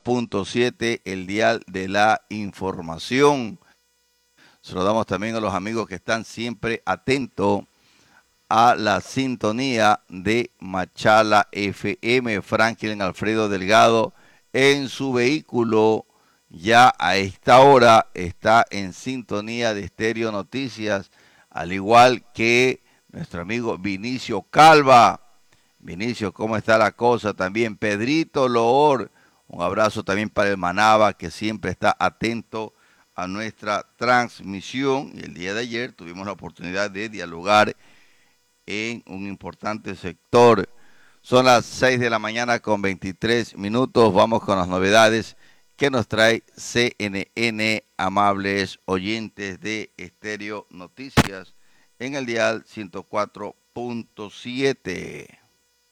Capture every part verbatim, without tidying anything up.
punto siete, el dial de la información. Saludamos también a los amigos que están siempre atentos a la sintonía de Machala F M. Franklin Alfredo Delgado en su vehículo ya a esta hora está en sintonía de Estéreo Noticias, al igual que nuestro amigo Vinicio Calva. Vinicio, ¿cómo está la cosa? También Pedrito Loor, un abrazo también para el Manaba, que siempre está atento a nuestra transmisión. Y el día de ayer tuvimos la oportunidad de dialogar en un importante sector. Son las seis de la mañana con veintitrés minutos. Vamos con las novedades que nos trae C N N, amables oyentes de Estéreo Noticias, en el dial ciento cuatro punto siete.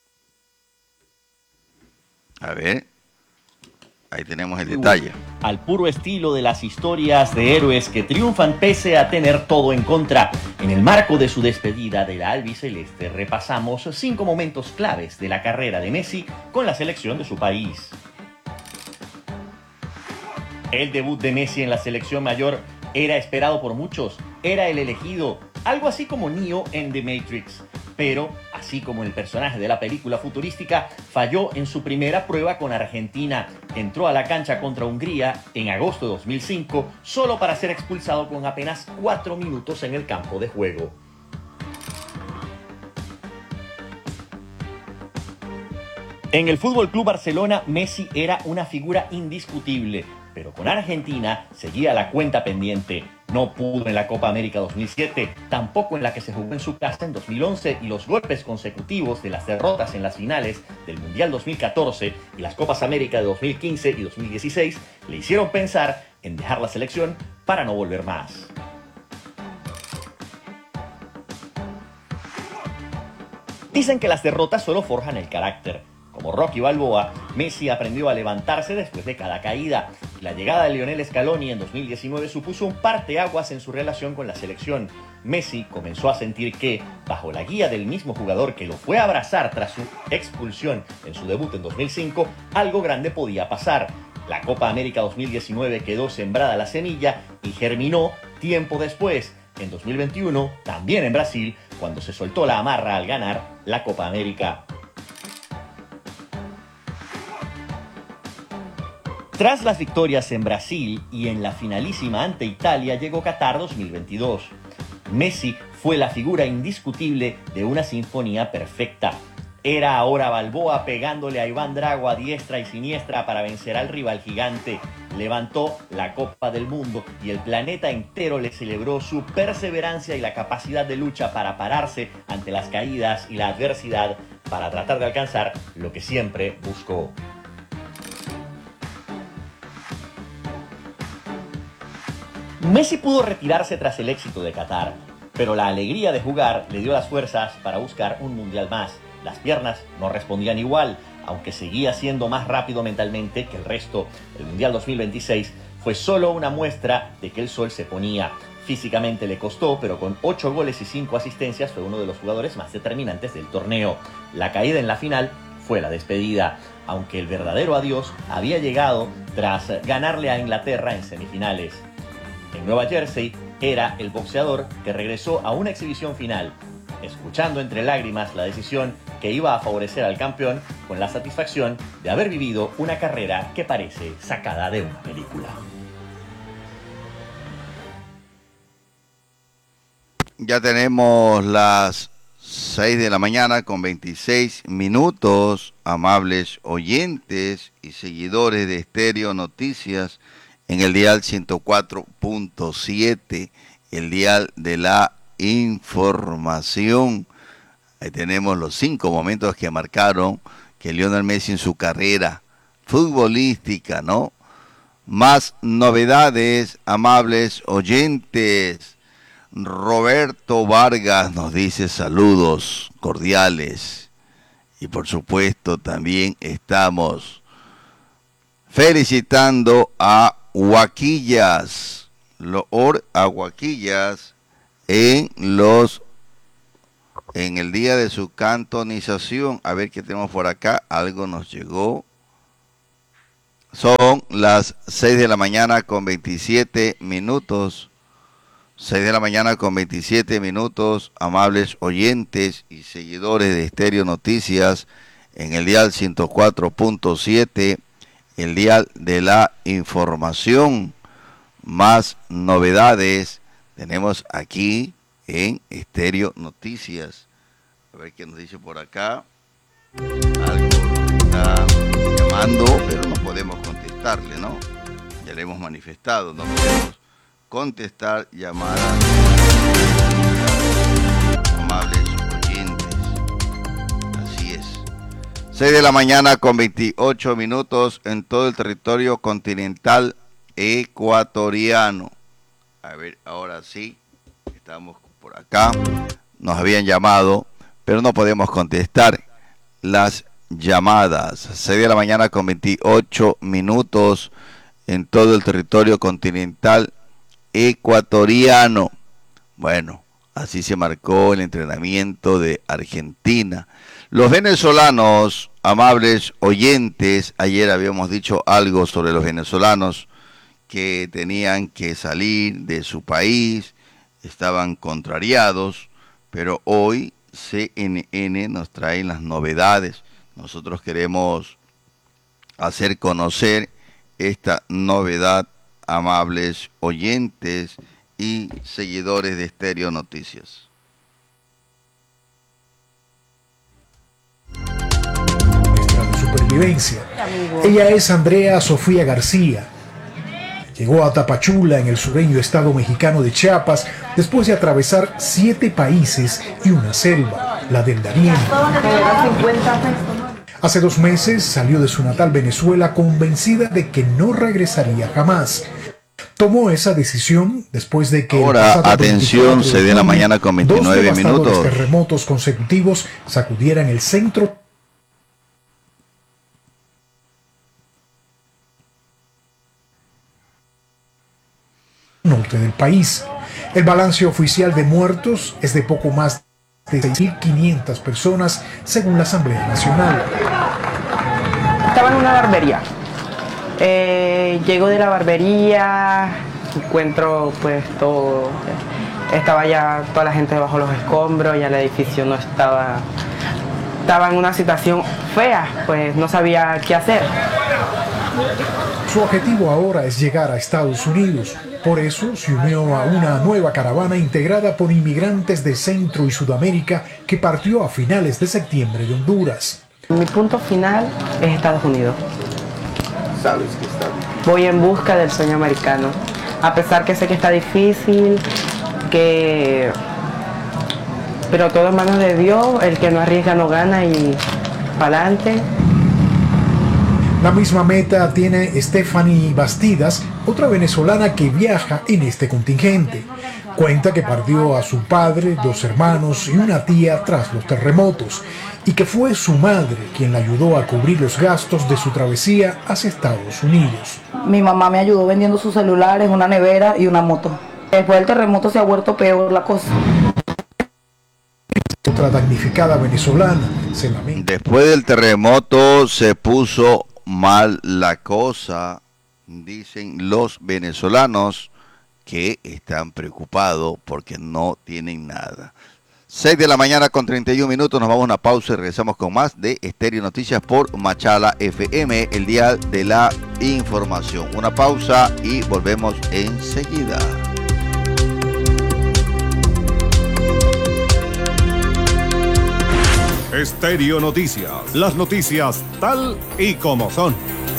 A ver, ahí tenemos el detalle. Al puro estilo de las historias de héroes que triunfan pese a tener todo en contra. En el marco de su despedida de la albiceleste, repasamos cinco momentos claves de la carrera de Messi con la selección de su país. El debut de Messi en la selección mayor era esperado por muchos, era el elegido, algo así como Neo en The Matrix. Pero, así como el personaje de la película futurística, falló en su primera prueba con Argentina. Entró a la cancha contra Hungría en agosto de dos mil cinco, solo para ser expulsado con apenas cuatro minutos en el campo de juego. En el F C Barcelona, Messi era una figura indiscutible, pero con Argentina seguía la cuenta pendiente. No pudo en la Copa América dos mil siete, tampoco en la que se jugó en su casa en dos mil once, y los golpes consecutivos de las derrotas en las finales del Mundial dos mil catorce y las Copas América de dos mil quince y dos mil dieciséis le hicieron pensar en dejar la selección para no volver más. Dicen que las derrotas solo forjan el carácter. Como Rocky Balboa, Messi aprendió a levantarse después de cada caída. La llegada de Lionel Scaloni en dos mil diecinueve supuso un parteaguas en su relación con la selección. Messi comenzó a sentir que, bajo la guía del mismo jugador que lo fue a abrazar tras su expulsión en su debut en dos mil cinco, algo grande podía pasar. La Copa América dos mil diecinueve quedó sembrada la semilla y germinó tiempo después, en dos mil veintiuno, también en Brasil, cuando se soltó la amarra al ganar la Copa América. Tras las victorias en Brasil y en la finalísima ante Italia, llegó Qatar dos mil veintidós. Messi fue la figura indiscutible de una sinfonía perfecta. Era ahora Balboa pegándole a Iván Drago a diestra y siniestra para vencer al rival gigante. Levantó la Copa del Mundo y el planeta entero le celebró su perseverancia y la capacidad de lucha para pararse ante las caídas y la adversidad para tratar de alcanzar lo que siempre buscó. Messi pudo retirarse tras el éxito de Qatar, pero la alegría de jugar le dio las fuerzas para buscar un mundial más. Las piernas no respondían igual, aunque seguía siendo más rápido mentalmente que el resto. El Mundial dos mil veintiséis fue solo una muestra de que el sol se ponía. Físicamente le costó, pero con ocho goles y cinco asistencias fue uno de los jugadores más determinantes del torneo. La caída en la final fue la despedida, aunque el verdadero adiós había llegado tras ganarle a Inglaterra en semifinales. En Nueva Jersey era el boxeador que regresó a una exhibición final, escuchando entre lágrimas la decisión que iba a favorecer al campeón, con la satisfacción de haber vivido una carrera que parece sacada de una película. Ya tenemos las seis de la mañana con veintiséis minutos, amables oyentes y seguidores de Estéreo Noticias, en el dial ciento cuatro punto siete, el dial de la información. Ahí tenemos los cinco momentos que marcaron que Lionel Messi en su carrera futbolística, ¿no? Más novedades, amables oyentes. Roberto Vargas nos dice saludos cordiales. Y por supuesto también estamos felicitando a Huaquillas, Loor a Huaquillas en los en el día de su cantonización. A ver qué tenemos por acá. Algo nos llegó. Son las seis de la mañana con veintisiete minutos. seis de la mañana con veintisiete minutos, amables oyentes y seguidores de Estéreo Noticias en el dial ciento cuatro punto siete, el dial de la información. Más novedades tenemos aquí en Estéreo Noticias. A ver qué nos dice por acá. Algo está llamando, pero no podemos contestarle, ¿no? Ya le hemos manifestado, no podemos contestar llamadas, amables oyentes. Así es. seis de la mañana con veintiocho minutos en todo el territorio continental ecuatoriano. A ver, ahora sí, estamos por acá. Nos habían llamado, pero no podemos contestar las llamadas. seis de la mañana con veintiocho minutos en todo el territorio continental ecuatoriano. Bueno, así se marcó el entrenamiento de Argentina. Los venezolanos, amables oyentes, ayer habíamos dicho algo sobre los venezolanos que tenían que salir de su país, estaban contrariados, pero hoy C N N nos trae las novedades. Nosotros queremos hacer conocer esta novedad, amables oyentes y seguidores de Estéreo Noticias. Nuestra supervivencia. Ella es Andrea Sofía García. Llegó a Tapachula, en el sureño estado mexicano de Chiapas, después de atravesar siete países y una selva, la del Darién. Hace dos meses salió de su natal Venezuela convencida de que no regresaría jamás. Tomó esa decisión después de que... Ahora, atención, se de la mañana con veintinueve minutos. Dos terremotos consecutivos sacudieran el centro norte del país. El balance oficial de muertos es de poco más de seis mil quinientas personas, según la Asamblea Nacional. Estaba en una barbería. Eh, llego de la barbería, encuentro pues todo, estaba ya toda la gente bajo los escombros, ya el edificio no estaba, estaba en una situación fea, pues no sabía qué hacer. Su objetivo ahora es llegar a Estados Unidos. Por eso se unió a una nueva caravana integrada por inmigrantes de Centro y Sudamérica que partió a finales de septiembre de Honduras. Mi punto final es Estados Unidos. Sabes que está bien. Voy en busca del sueño americano. A pesar que sé que está difícil, que... pero todo en manos de Dios, el que no arriesga no gana y para adelante. La misma meta tiene Stephanie Bastidas, otra venezolana que viaja en este contingente. Cuenta que perdió a su padre, dos hermanos y una tía tras los terremotos, y que fue su madre quien la ayudó a cubrir los gastos de su travesía hacia Estados Unidos. Mi mamá me ayudó vendiendo sus celulares, una nevera y una moto. Después del terremoto se ha vuelto peor la cosa. Otra damnificada venezolana se lamenta. Después del terremoto se puso mal la cosa, dicen los venezolanos que están preocupados porque no tienen nada. seis de la mañana con treinta y un minutos, nos vamos a una pausa y regresamos con más de Estéreo Noticias por Machala F M, el día de la información. Una pausa y volvemos enseguida. Estéreo Noticias, las noticias tal y como son.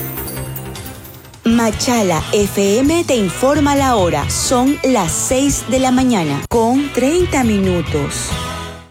Machala F M te informa la hora. Son las seis de la mañana con treinta minutos.